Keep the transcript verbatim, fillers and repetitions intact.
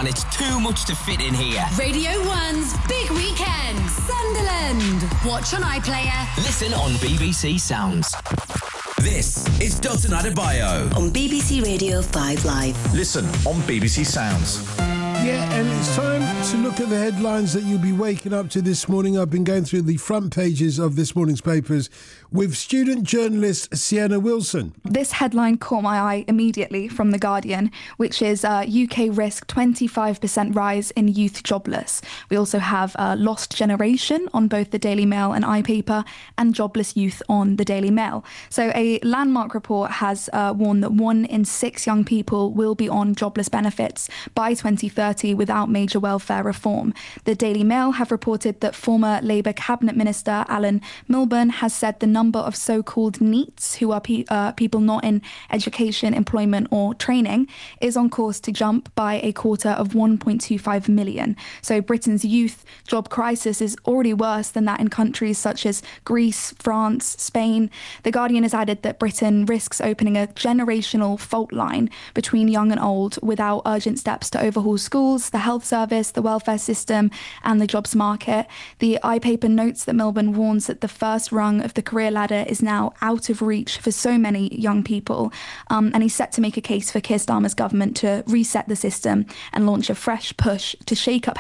and it's too much to fit in here. Radio one's Big Weekend, Sunderland. Watch on iPlayer. Listen on B B C Sounds. This is Dotun Adebayo on B B C Radio five Live. Listen on B B C Sounds. Yeah, and it's time to look at the headlines that you'll be waking up to this morning. I've been going through the front pages of this morning's papers with student journalist Sienna Wilson. This headline caught my eye immediately from The Guardian, which is uh, U K risk twenty-five percent rise in youth jobless. We also have uh, Lost Generation on both the Daily Mail and iPaper, and Jobless Youth on the Daily Mail. So a landmark report has uh, warned that one in six young people will be on jobless benefits by twenty thirty without major welfare reform. The Daily Mail have reported that former Labour Cabinet Minister Alan Milburn has said the number of so-called NEETs, who are pe- uh, people not in education, employment or training, is on course to jump by a quarter of one point two five million. So Britain's youth job crisis is already worse than that in countries such as Greece, France, Spain. The Guardian has added that Britain risks opening a generational fault line between young and old without urgent steps to overhaul schools, the health service, the welfare system and the jobs market. The iPaper notes that Milburn warns that the first rung of the career ladder is now out of reach for so many young people, um, and he's set to make a case for Keir Starmer's government to reset the system and launch a fresh push to shake up